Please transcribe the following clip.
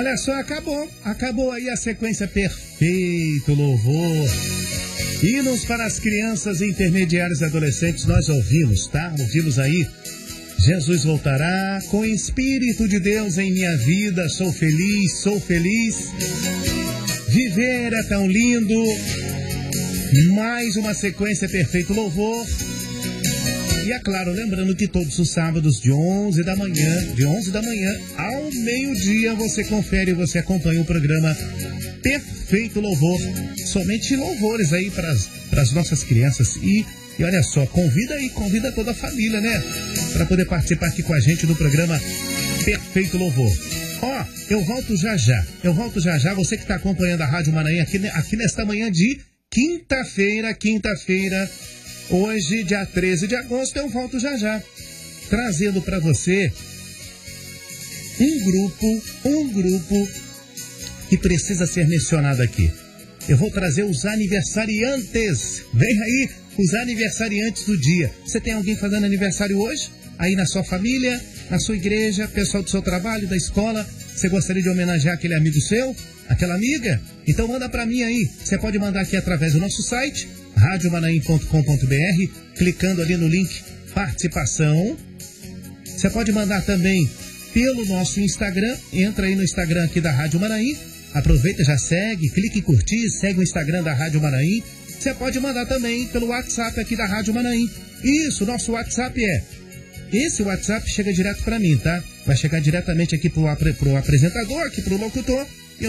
olha só, acabou aí a sequência Perfeito Louvor. Hinos para as crianças intermediárias e adolescentes, nós ouvimos, tá? Ouvimos aí, Jesus voltará, com o Espírito de Deus em minha vida, sou feliz. Viver é tão lindo. Mais uma sequência Perfeito Louvor. E é claro, lembrando que todos os sábados de 11 da manhã ao meio-dia você confere, você acompanha o programa Perfeito Louvor. Somente louvores aí para as nossas crianças. E olha só, convida toda a família, né? Para poder participar aqui com a gente do programa Perfeito Louvor. Ó, eu volto já já. Você que está acompanhando a Rádio Maranhão aqui nesta manhã de quinta-feira. Hoje, dia 13 de agosto, eu volto já. Trazendo para você um grupo que precisa ser mencionado aqui. Eu vou trazer os aniversariantes. Vem aí, os aniversariantes do dia. Você tem alguém fazendo aniversário hoje? Aí na sua família, na sua igreja, pessoal do seu trabalho, da escola, você gostaria de homenagear aquele amigo seu? Aquela amiga? Então manda para mim aí. Você pode mandar aqui através do nosso site, radiomanaim.com.br, clicando ali no link participação. Você pode mandar também pelo nosso Instagram. Entra aí no Instagram aqui da Rádio Maranhão. Aproveita, já segue, clique em curtir, segue o Instagram da Rádio Maranhão. Você pode mandar também pelo WhatsApp aqui da Rádio Maranhão. Isso, nosso WhatsApp esse WhatsApp chega direto para mim, tá? Vai chegar diretamente aqui pro apresentador, aqui pro locutor.